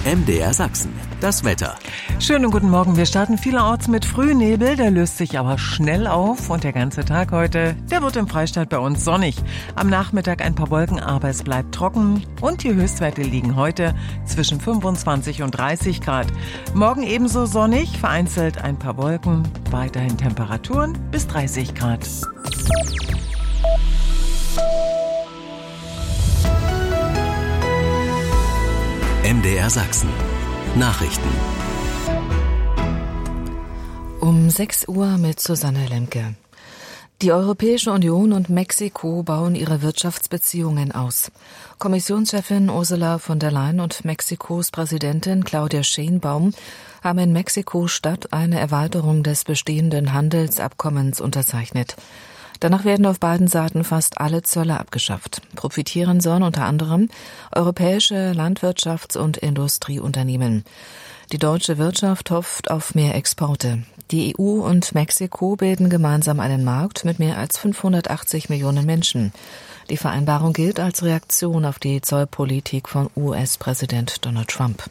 MDR Sachsen, das Wetter. Schönen guten Morgen. Wir starten vielerorts mit Frühnebel, der löst sich aber schnell auf und der ganze Tag heute, der wird im Freistaat bei uns sonnig. Am Nachmittag ein paar Wolken, aber es bleibt trocken und die Höchstwerte liegen heute zwischen 25 und 30 Grad. Morgen ebenso sonnig, vereinzelt ein paar Wolken, weiterhin Temperaturen bis 30 Grad. MDR Sachsen. Nachrichten. Um 6 Uhr mit Susanne Lemke. Die Europäische Union und Mexiko bauen ihre Wirtschaftsbeziehungen aus. Kommissionschefin Ursula von der Leyen und Mexikos Präsidentin Claudia Sheinbaum haben in Mexiko-Stadt eine Erweiterung des bestehenden Handelsabkommens unterzeichnet. Danach werden auf beiden Seiten fast alle Zölle abgeschafft. Profitieren sollen unter anderem europäische Landwirtschafts- und Industrieunternehmen. Die deutsche Wirtschaft hofft auf mehr Exporte. Die EU und Mexiko bilden gemeinsam einen Markt mit mehr als 580 Millionen Menschen. Die Vereinbarung gilt als Reaktion auf die Zollpolitik von US-Präsident Donald Trump.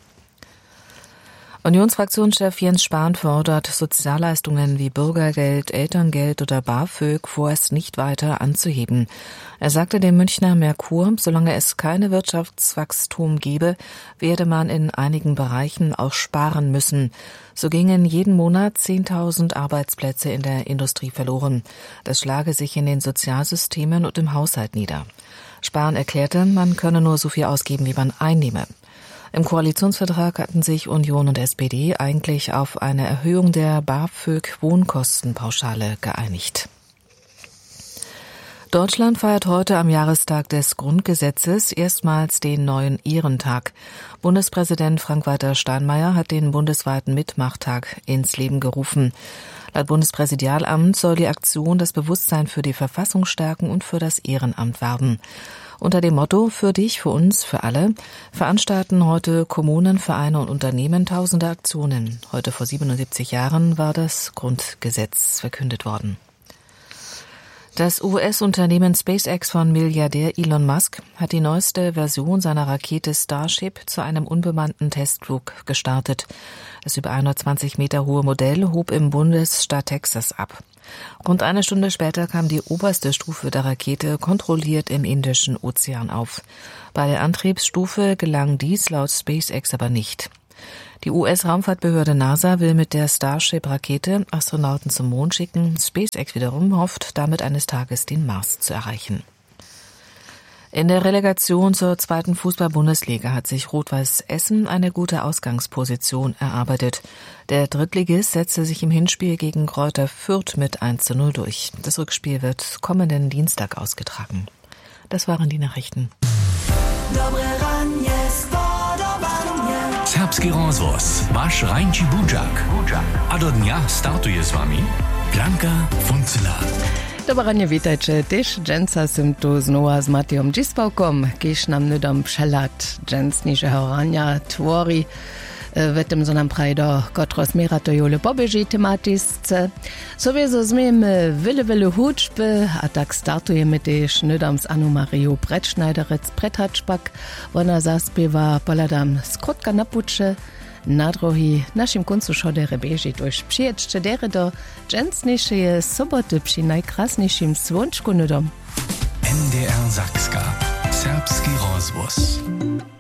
Unionsfraktionschef Jens Spahn fordert, Sozialleistungen wie Bürgergeld, Elterngeld oder BAföG vorerst nicht weiter anzuheben. Er sagte dem Münchner Merkur, solange es keine Wirtschaftswachstum gebe, werde man in einigen Bereichen auch sparen müssen. So gingen jeden Monat 10.000 Arbeitsplätze in der Industrie verloren. Das schlage sich in den Sozialsystemen und im Haushalt nieder. Spahn erklärte, man könne nur so viel ausgeben, wie man einnehme. Im Koalitionsvertrag hatten sich Union und SPD eigentlich auf eine Erhöhung der BAföG-Wohnkostenpauschale geeinigt. Deutschland feiert heute am Jahrestag des Grundgesetzes erstmals den neuen Ehrentag. Bundespräsident Frank-Walter Steinmeier hat den bundesweiten Mitmachtag ins Leben gerufen. Laut Bundespräsidialamt soll die Aktion das Bewusstsein für die Verfassung stärken und für das Ehrenamt werben. Unter dem Motto „Für dich, für uns, für alle“ veranstalten heute Kommunen, Vereine und Unternehmen tausende Aktionen. Heute vor 77 Jahren war das Grundgesetz verkündet worden. Das US-Unternehmen SpaceX von Milliardär Elon Musk hat die neueste Version seiner Rakete Starship zu einem unbemannten Testflug gestartet. Das über 120 Meter hohe Modell hob im Bundesstaat Texas ab. Rund eine Stunde später kam die oberste Stufe der Rakete kontrolliert im Indischen Ozean auf. Bei der Antriebsstufe gelang dies laut SpaceX aber nicht. Die US-Raumfahrtbehörde NASA will mit der Starship-Rakete Astronauten zum Mond schicken. SpaceX wiederum hofft, damit eines Tages den Mars zu erreichen. In der Relegation zur 2. Fußball-Bundesliga hat sich Rot-Weiß Essen eine gute Ausgangsposition erarbeitet. Der Drittligist setzte sich im Hinspiel gegen Greuther Fürth mit 1:0 durch. Das Rückspiel wird kommenden Dienstag ausgetragen. Das waren die Nachrichten. Serbski rozvoz, vaš Rajnči Budžak. A do dňa startuje s vami Blanka Funcela. Dobre ranie, witajcie. Też dżęca są tu znowu z Matejom Dzispałkom, kiež nam nudom przelat dżęcniejszego rania twory. W tym zonam prajdo, kotros mera to jole pobieży tematisce. Sowieso zmiemy wiele huczby, a tak startujemy też nudom z Anu Mariu Brettschneiderec Prethaczpak. Ona zaspiewa poladam skrótka na pucze. Na drogi naszym końcu szodere bieži dość przyjedźcie dere do dżęcniejszej soboty przy najkrasniejszym słonczku nudom. MDR Sakska. Serbski rozvoz.